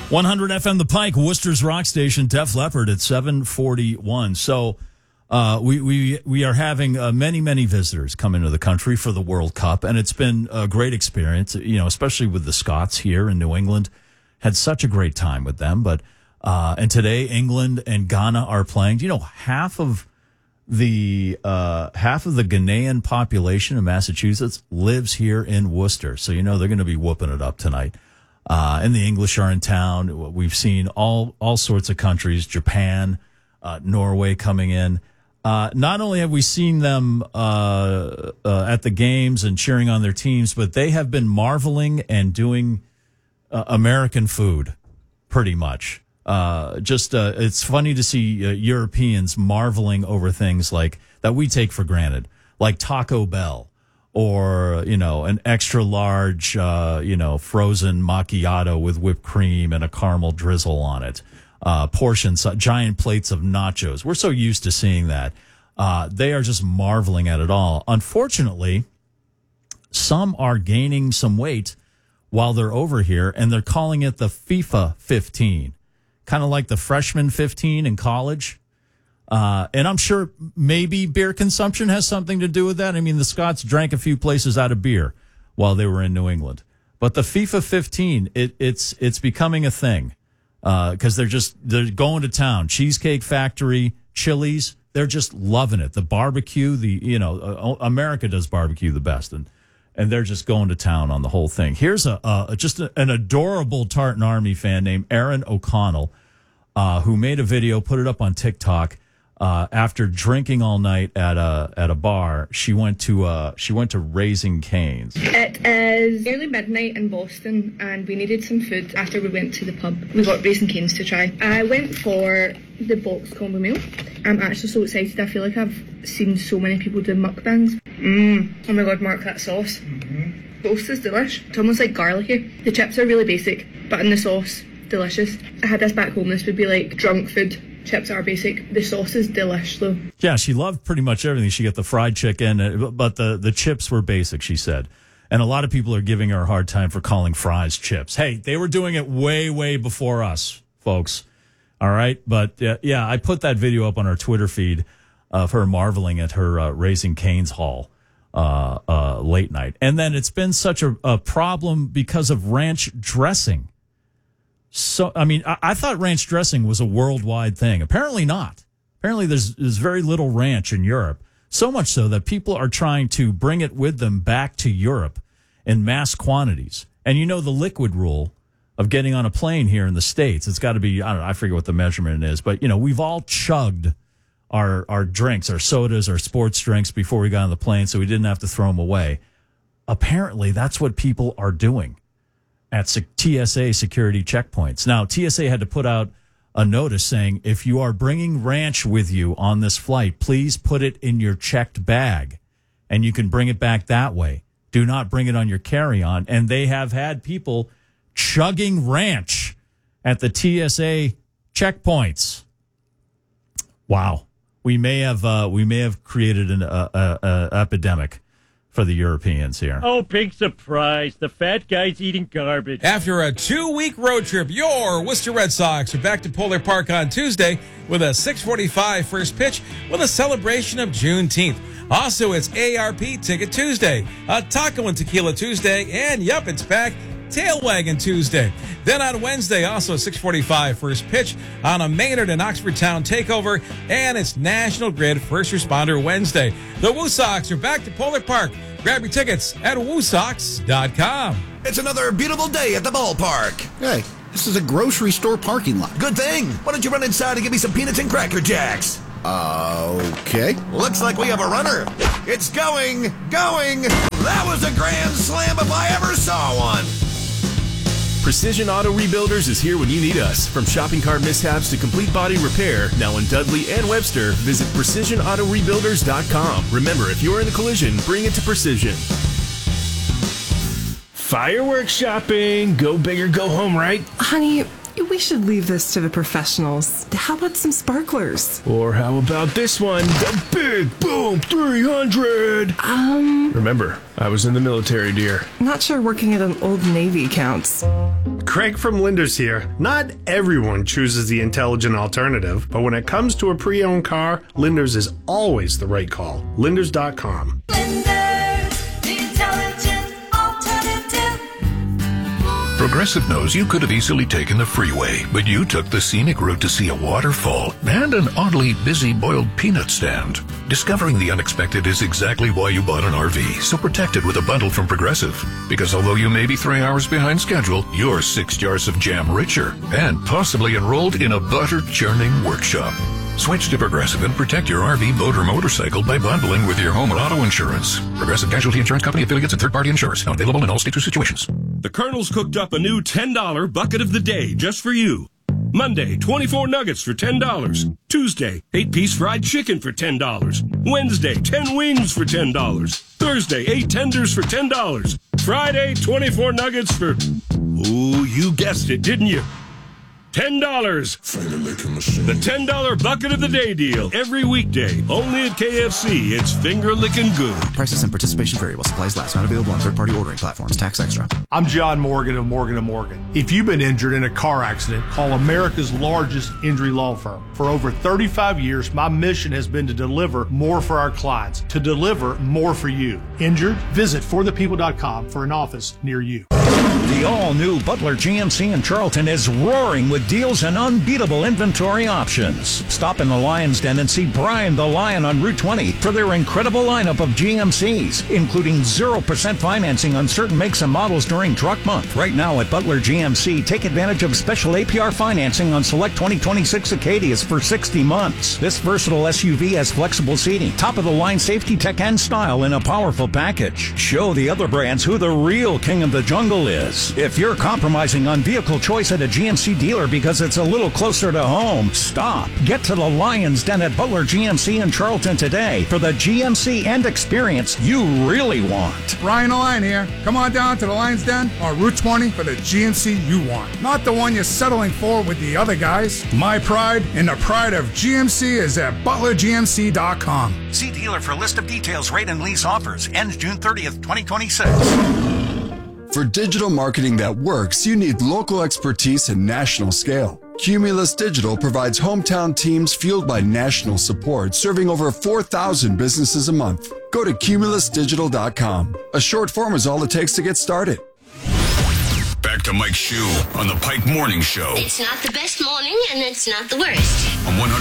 100 FM The Pike, Worcester's rock station, Def Leppard at 7:41. So we are having many visitors come into the country for the World Cup, and it's been a great experience, especially with the Scots here in New England. Had such a great time with them. But and today, England and Ghana are playing. Half of the Ghanaian population in Massachusetts lives here in Worcester. So they're going to be whooping it up tonight. And the English are in town. We've seen all sorts of countries, Japan, Norway coming in. Not only have we seen them at the games and cheering on their teams, but they have been marveling and doing American food, pretty much. It's funny to see Europeans marveling over things like that we take for granted, like Taco Bell. Or, an extra large, frozen macchiato with whipped cream and a caramel drizzle on it. Portions, giant plates of nachos. We're so used to seeing that. They are just marveling at it all. Unfortunately, some are gaining some weight while they're over here, and they're calling it the FIFA 15. Kind of like the freshman 15 in college. And I'm sure maybe beer consumption has something to do with that. I mean, the Scots drank a few places out of beer while they were in New England. But the FIFA 15, it's becoming a thing because they're going to town. Cheesecake Factory, Chili's, they're just loving it. The barbecue, America does barbecue the best, and they're just going to town on the whole thing. Here's an adorable Tartan Army fan named Erin O'Connell who made a video, put it up on TikTok. After drinking all night at a bar, she went to Raising Cane's. It is nearly midnight in Boston, and we needed some food after we went to the pub. We got Raising Cane's to try. I went for the box combo meal. I'm actually so excited. I feel like I've seen so many people do mukbangs. Oh my god, Mark, that sauce. Sauce is delish. It's almost like garlicky. The chips are really basic, but in the sauce, delicious. I had this back home. This would be like drunk food. Chips are basic. The sauce is delish, though. Yeah, she loved pretty much everything. She got the fried chicken, but the chips were basic, she said. And a lot of people are giving her a hard time for calling fries chips. Hey, they were doing it way before us, folks. All right? But, I put that video up on our Twitter feed of her marveling at her Raising Cane's haul late night. And then it's been such a problem because of ranch dressing. So, I mean, I thought ranch dressing was a worldwide thing. Apparently not. Apparently there's very little ranch in Europe. So much so that people are trying to bring it with them back to Europe in mass quantities. And the liquid rule of getting on a plane here in the States, it's got to be, I don't know, I forget what the measurement is, but, we've all chugged our drinks, our sodas, our sports drinks before we got on the plane so we didn't have to throw them away. Apparently that's what people are doing at TSA security checkpoints. Now, TSA had to put out a notice saying, if you are bringing ranch with you on this flight, please put it in your checked bag, and you can bring it back that way. Do not bring it on your carry-on. And they have had people chugging ranch at the TSA checkpoints. Wow. We may have created an epidemic for the Europeans here. Oh, big surprise. The fat guy's eating garbage. After a 2-week road trip, your Worcester Red Sox are back to Polar Park on Tuesday with a 6:45 first pitch with a celebration of Juneteenth. Also, it's ARP Ticket Tuesday, a Taco and Tequila Tuesday, and yep, it's back, Tail Wagon Tuesday. Then on Wednesday, also a 6:45 first pitch on a Maynard and Oxford Town takeover, and it's National Grid First Responder Wednesday. The Woo Sox are back to Polar Park. Grab your tickets at woosox.com. It's another beautiful day at the ballpark. Hey, this is a grocery store parking lot. Good thing. Why don't you run inside and give me some peanuts and Cracker Jacks? Okay. Looks like we have a runner. It's going. That was a grand slam if I ever saw one. Precision Auto Rebuilders is here when you need us. From shopping cart mishaps to complete body repair, now in Dudley and Webster, visit PrecisionAutoRebuilders.com. Remember, if you're in a collision, bring it to Precision. Fireworks shopping. Go big or go home, right? Honey, We should leave this to the professionals. How about some sparklers? Or how about this one? The Big Boom 300! Remember, I was in the military, dear. Not sure working at an Old Navy counts. Craig from Linders here. Not everyone chooses the intelligent alternative, but when it comes to a pre-owned car, Linders is always the right call. Linders.com. Linders, the intelligent alternative. Progressive knows you could have easily taken the freeway, but you took the scenic route to see a waterfall and an oddly busy boiled peanut stand. Discovering the unexpected is exactly why you bought an RV, so protect it with a bundle from Progressive. Because although you may be 3 hours behind schedule, you're 6 jars of jam richer and possibly enrolled in a butter churning workshop. Switch to Progressive and protect your RV, boat, or motorcycle by bundling with your home and auto insurance. Progressive Casualty Insurance Company, affiliates, and third-party insurers. Not available in all states or situations. The Colonel's cooked up a new $10 bucket of the day just for you. Monday, 24 nuggets for $10. Tuesday, 8-piece fried chicken for $10. Wednesday, 10 wings for $10. Thursday, 8 tenders for $10. Friday, 24 nuggets for... Ooh, you guessed it, didn't you? $10. The $10 bucket of the day deal. Every weekday. Only at KFC. It's finger licking good. Prices and participation vary while supplies last. Not available on third-party ordering platforms. Tax extra. I'm John Morgan of Morgan & Morgan. If you've been injured in a car accident, call America's largest injury law firm. For over 35 years, my mission has been to deliver more for our clients, to deliver more for you. Injured? Visit forthepeople.com for an office near you. The all-new Butler GMC in Charlton is roaring with deals and unbeatable inventory options. Stop in the Lion's Den and see Brian the Lion on Route 20 for their incredible lineup of GMCs, including 0% financing on certain makes and models during Truck Month. Right now at Butler GMC, take advantage of special APR financing on select 2026 Acadias for 60 months. This versatile SUV has flexible seating, top-of-the-line safety tech and style in a powerful package. Show the other brands who the real king of the jungle is. If you're compromising on vehicle choice at a GMC dealer because it's a little closer to home, stop. Get to the Lion's Den at Butler GMC in Charlton today for the GMC and experience you really want. Ryan the Lion here. Come on down to the Lion's Den on Route 20 for the GMC you want. Not the one you're settling for with the other guys. My pride and the pride of GMC is at butlergmc.com. See dealer for a list of details, rate, and lease offers. Ends June 30th, 2026. For digital marketing that works, you need local expertise and national scale. Cumulus Digital provides hometown teams fueled by national support, serving over 4,000 businesses a month. Go to cumulusdigital.com. A short form is all it takes to get started. Back to Mike Shue on the Pike Morning Show. It's not the best morning, and it's not the worst. On 100.